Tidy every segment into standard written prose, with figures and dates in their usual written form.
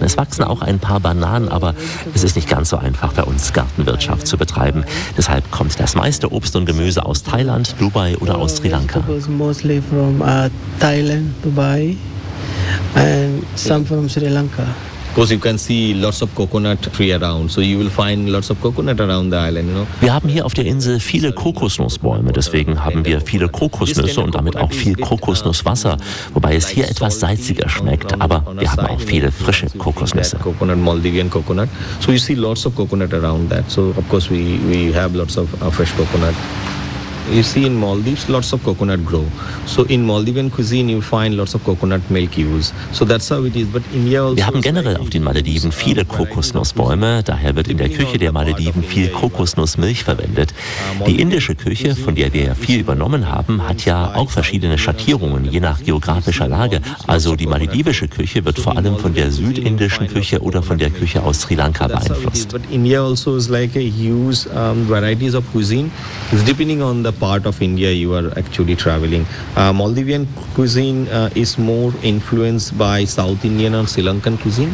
Es wachsen auch ein paar Bananen, aber es ist nicht ganz so einfach bei uns Gartenwirtschaft zu betreiben. Deshalb kommt das meiste Obst und Gemüse aus Thailand, Dubai oder aus Sri Lanka. Mostly from Thailand, Dubai and some from Sri Lanka. Of course, you can see lots of coconut tree around, so you will find lots of coconut around the island, Wir haben hier auf der Insel viele Kokosnussbäume, deswegen haben wir viele Kokosnüsse und damit auch viel Kokosnusswasser, wobei es hier etwas salziger schmeckt, aber wir haben auch viele frische Kokosnüsse. Coconut, Maldivian coconut. So you see lots of coconut around that. So of course we have lots of fresh coconut. You see in Maldives lots of coconut grow. So in Maldivian cuisine you find lots of coconut milk use. So that's how it is. But India also. Wir haben generell auf den Malediven viele Kokosnussbäume, daher wird in der Küche der Malediven viel Kokosnussmilch verwendet. Die indische Küche, von der wir ja viel übernommen haben, hat ja auch verschiedene Schattierungen, je nach geografischer Lage. Also die maledivische Küche wird vor allem von der südindischen Küche oder von der Küche aus Sri Lanka beeinflusst. But India also is like a huge varieties of cuisine. It's depending on the part of India you are actually traveling. Maldivian cuisine is more influenced by South Indian and Sri Lankan cuisine.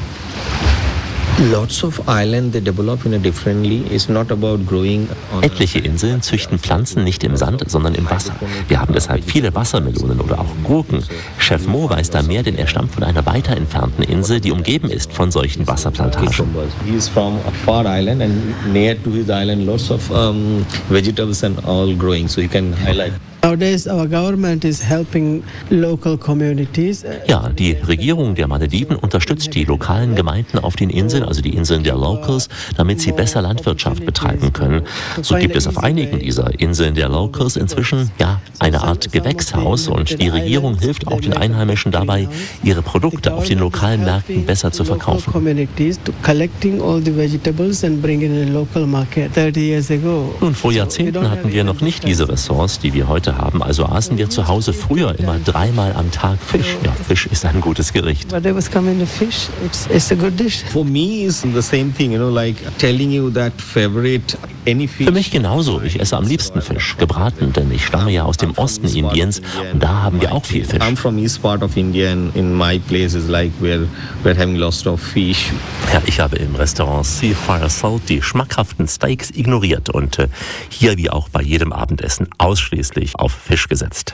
Lots of islands they develop in a differently. It's not about growing. Etliche Inseln züchten Pflanzen nicht im Sand, sondern im Wasser. Wir haben deshalb viele Wassermelonen oder auch Gurken. Chef Mo weiß da mehr, denn er stammt von einer weiter entfernten Insel, die umgeben ist von solchen Wasserplantagen. He is from a far island and near to his island lots of vegetables and all growing. So you can highlight. Nowadays our government is helping local communities. Ja, die Regierung der Malediven unterstützt die lokalen Gemeinden auf den Inseln, also die Inseln der Locals, damit sie besser Landwirtschaft betreiben können. So gibt es auf einigen dieser Inseln der Locals inzwischen eine Art Gewächshaus und die Regierung hilft auch den Einheimischen dabei, ihre Produkte auf den lokalen Märkten besser zu verkaufen. Nun, vor Jahrzehnten hatten wir noch nicht diese Ressource, die wir heute haben, also aßen wir zu Hause früher immer 3-mal am Tag Fisch. Ja, Fisch ist ein gutes Gericht. For me is the same thing, like telling you that favorite any fish. Für mich genauso. Ich esse am liebsten Fisch, gebraten, denn ich stamme ja aus dem Osten Indiens und da haben wir auch viel Fisch. I'm from east part of India and in my place is like we're having lots of fish. Ja, ich habe im Restaurant Seafire Salt die schmackhaften Steaks ignoriert und hier wie auch bei jedem Abendessen ausschließlich auf Fisch gesetzt.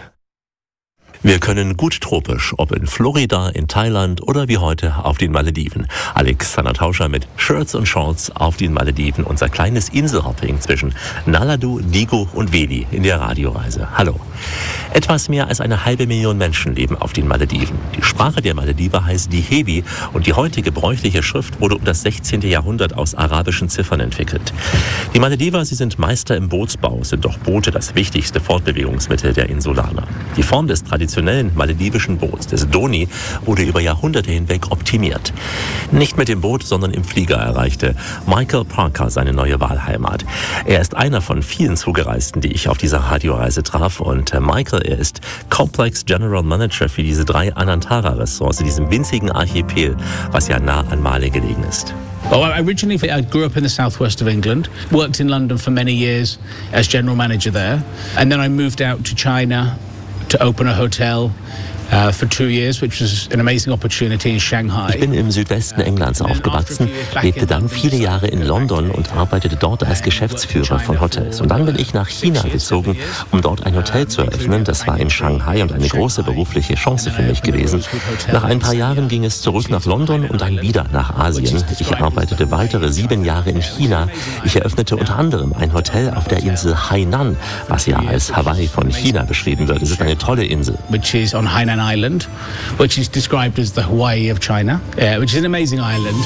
Wir können gut tropisch, ob in Florida, in Thailand oder wie heute auf den Malediven. Alexander Tauscher mit Shirts und Shorts auf den Malediven. Unser kleines Inselhopping zwischen Naladu, Digo und Veli in der Radioreise. Hallo. Etwas mehr als 500.000 Menschen leben auf den Malediven. Die Sprache der Malediver heißt Dihewi und die heute gebräuchliche Schrift wurde um das 16. Jahrhundert aus arabischen Ziffern entwickelt. Die Malediver, sie sind Meister im Bootsbau, sind doch Boote das wichtigste Fortbewegungsmittel der Insulaner. Die Form des traditionellen maledivischen Boots, des Doni, wurde über Jahrhunderte hinweg optimiert. Nicht mit dem Boot, sondern im Flieger erreichte Michael Parker seine neue Wahlheimat. Er ist einer von vielen Zugereisten, die ich auf dieser Radioreise traf. Und Michael, er ist Complex General Manager für diese 3 Anantara-Ressorts, diesem winzigen Archipel, was ja nah an Male gelegen ist. Well, I grew up in the southwest of England, worked in London for many years as general manager there, and then I moved out to China to open a hotel for 2 years, which was an amazing opportunity in Shanghai. Ich bin im Südwesten Englands aufgewachsen, lebte dann viele Jahre in London und arbeitete dort als Geschäftsführer von Hotels. Und dann bin ich nach China gezogen, um dort ein Hotel zu eröffnen. Das war in Shanghai und eine große berufliche Chance für mich gewesen. Nach ein paar Jahren ging es zurück nach London und dann wieder nach Asien. Ich arbeitete weitere 7 Jahre in China. Ich eröffnete unter anderem ein Hotel auf der Insel Hainan, was ja als Hawaii von China beschrieben wird. Es ist eine tolle Insel. Which is on Hainan Island, which is described as the Hawaii of China, which is an amazing island.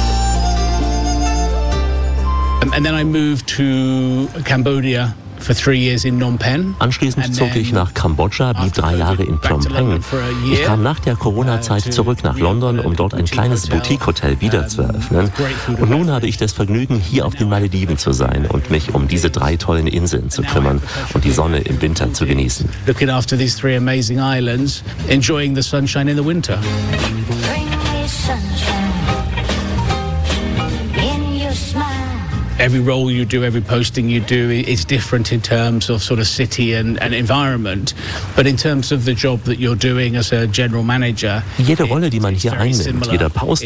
And then I moved to Cambodia for 3 years in Phnom Penh. Anschließend zog ich nach Kambodscha, blieb 3 Jahre in Phnom Penh. Ich kam nach der Corona-Zeit zurück nach London, um dort ein kleines Boutique-Hotel wieder zu eröffnen. Und nun habe ich das Vergnügen, hier auf den Malediven zu sein und mich um diese 3 tollen Inseln zu kümmern und die Sonne im Winter zu genießen. Looking after these 3 amazing islands, enjoying the sunshine in the winter. Every role you do, every posting you do is different in terms of sort of city and environment. But in terms of the job that you're doing as a general manager, jede Rolle, die man hier einnimmt, jeder Post,